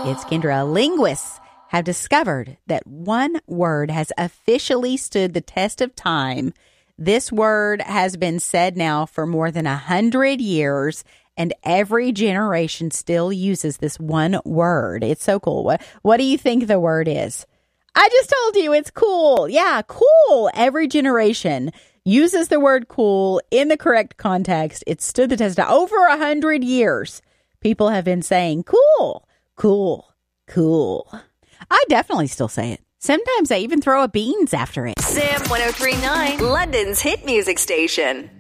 It's Kendra. Linguists have discovered that one word has officially stood the test of time. This word has been said now for more than 100 years, and every generation still uses this one word. It's so cool. What do you think the word is? I just told you it's cool. Yeah, cool. Every generation uses the word cool in the correct context. It stood the test of over 100 years. People have been saying cool, cool, cool. I definitely still say it. Sometimes I even throw a beans after it. Sam 103.9, London's hit music station.